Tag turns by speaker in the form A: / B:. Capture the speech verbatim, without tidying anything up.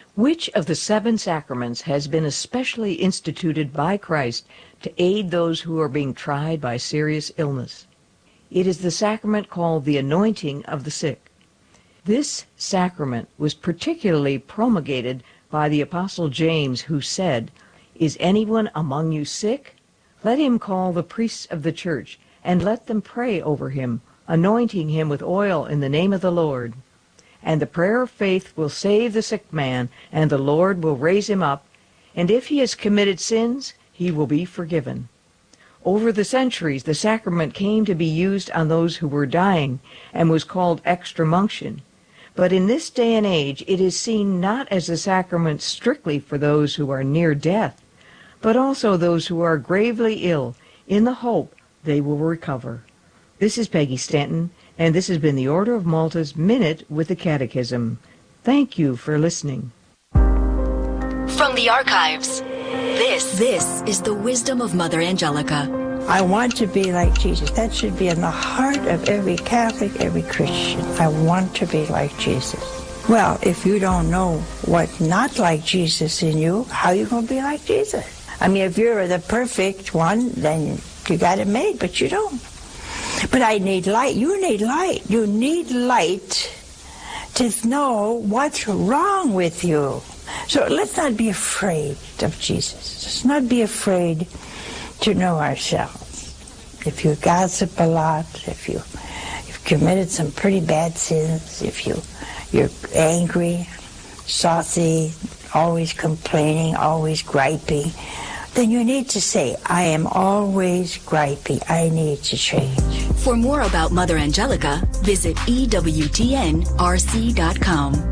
A: Which of the seven sacraments has been especially instituted by Christ to aid those who are being tried by serious illness? It is the sacrament called the anointing of the sick. This sacrament was particularly promulgated by the Apostle James, who said, "Is anyone among you sick? Let him call the priests of the church, and let them pray over him, anointing him with oil in the name of the Lord. And the prayer of faith will save the sick man, and the Lord will raise him up, and if he has committed sins, he will be forgiven." Over the centuries, the sacrament came to be used on those who were dying, and was called extreme unction. But in this day and age, it is seen not as a sacrament strictly for those who are near death, but also those who are gravely ill, in the hope they will recover. This is Peggy Stanton, and this has been the Order of Malta's Minute with the Catechism. Thank you for listening.
B: From the archives, this, this is the wisdom of Mother Angelica.
C: I want to be like Jesus. That should be in the heart of every Catholic, every Christian. I want to be like Jesus. Well, if you don't know what's not like Jesus in you, how are you going to be like Jesus? I mean, if you're the perfect one, then you got it made, but you don't. But I need light. You need light. You need light to know what's wrong with you. So let's not be afraid of Jesus. Let's not be afraid to know ourselves. If you gossip a lot, if you, you've committed some pretty bad sins, if you, you're angry, saucy, always complaining, always griping, then you need to say, I am always gripey. I need to change.
B: For more about Mother Angelica, visit E W T N R C dot com.